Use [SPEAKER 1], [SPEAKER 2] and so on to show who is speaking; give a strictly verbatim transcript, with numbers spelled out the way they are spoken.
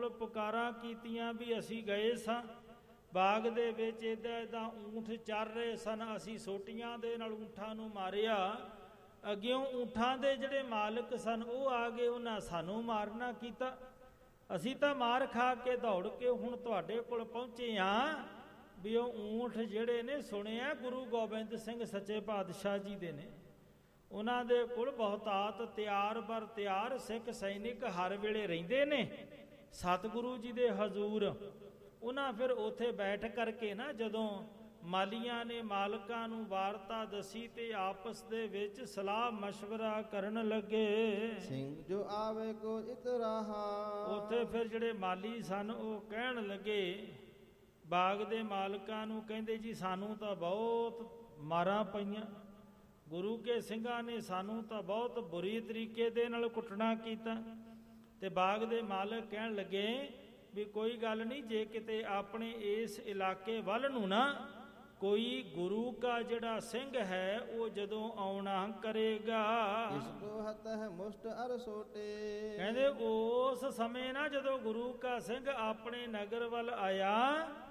[SPEAKER 1] ਕੋਲ ਪੁਕਾਰਾਂ ਕੀਤੀਆਂ ਵੀ ਅਸੀਂ ਗਏ ਸਾਂ, ਬਾਗ ਦੇ ਵਿੱਚ ਇੱਦਾਂ ਇੱਦਾਂ ਊਂਠ ਚਰ ਰਹੇ ਸਨ, ਅਸੀਂ ਸੋਟੀਆਂ ਦੇ ਨਾਲ ਊਂਠਾਂ ਨੂੰ ਮਾਰਿਆ। ਅੱਗਿਓਂ ਊਂਠਾਂ ਦੇ ਜਿਹੜੇ ਮਾਲਕ ਸਨ ਉਹ ਆ ਗਏ, ਉਹਨਾਂ ਸਾਨੂੰ ਮਾਰਨਾ ਕੀਤਾ। ਅਸੀਂ ਤਾਂ ਮਾਰ ਖਾ ਕੇ ਦੌੜ ਕੇ ਹੁਣ ਤੁਹਾਡੇ ਕੋਲ ਪਹੁੰਚੇ ਹਾਂ ਵੀ ਉਹ ਊਂਠ ਜਿਹੜੇ ਨੇ ਸੁਣਿਆ ਗੁਰੂ ਗੋਬਿੰਦ ਸਿੰਘ ਸੱਚੇ ਪਾਤਸ਼ਾਹ ਜੀ ਦੇ ਨੇ, ਉਹਨਾਂ ਦੇ ਕੋਲ ਬਹੁਤਾਤ ਤਿਆਰ ਬਰ ਤਿਆਰ ਸਿੱਖ ਸੈਨਿਕ ਹਰ ਵੇਲੇ ਰਹਿੰਦੇ ਨੇ ਸਤਿਗੁਰੂ ਜੀ ਦੇ ਹਜ਼ੂਰ। ਉਹਨਾਂ ਫਿਰ ਉੱਥੇ ਬੈਠ ਕਰਕੇ ਨਾ ਜਦੋਂ ਮਾਲੀਆਂ ਨੇ ਮਾਲਕਾਂ ਨੂੰ ਵਾਰਤਾ ਦੱਸੀ ਤੇ ਆਪਸ ਦੇ ਵਿੱਚ ਸਲਾਹ ਮਸ਼ਵਰਾ ਕਰਨ ਲੱਗੇ।
[SPEAKER 2] ਸਿੰਘ ਜੋ ਆਵੇ ਕੋ ਇਤਰਾਹਾ,
[SPEAKER 1] ਉੱਥੇ ਫਿਰ ਜਿਹੜੇ ਮਾਲੀ ਸਨ ਉਹ ਕਹਿਣ ਲੱਗੇ, ਬਾਗ ਦੇ ਮਾਲਕਾਂ ਨੂੰ ਕਹਿੰਦੇ ਜੀ ਸਾਨੂੰ ਤਾਂ ਬਹੁਤ ਮਾਰਾਂ ਪਈਆਂ, ਗੁਰੂ ਕੇ ਸਿੰਘਾਂ ਨੇ ਸਾਨੂੰ ਤਾਂ ਬਹੁਤ ਬੁਰੀ ਤਰੀਕੇ ਦੇ ਨਾਲ ਕੁੱਟਣਾ ਕੀਤਾ। ਤੇ ਬਾਗ ਦੇ ਮਾਲਕ ਕਹਿਣ ਲੱਗੇ ਵੀ ਕੋਈ ਗੱਲ ਨਹੀਂ, ਜੇ ਕਿਤੇ ਆਪਣੇ ਇਸ ਇਲਾਕੇ ਵੱਲ ਨੂੰ ਨਾ ਕੋਈ ਗੁਰੂ ਕਾ ਜਿਹੜਾ ਸਿੰਘ ਹੈ ਉਹ ਜਦੋਂ ਆਉਣਾ ਕਰੇਗਾ,
[SPEAKER 2] ਇਸ ਕੋ ਹੱਥ ਹੈ ਮੁਸ਼ਟ ਅਰ ਸੋਟੇ,
[SPEAKER 1] ਕਹਿੰਦੇ ਉਸ ਸਮੇਂ ਨਾ ਜਦੋਂ ਗੁਰੂ ਕਾ ਸਿੰਘ ਆਪਣੇ ਨਗਰ ਵੱਲ ਆਇਆ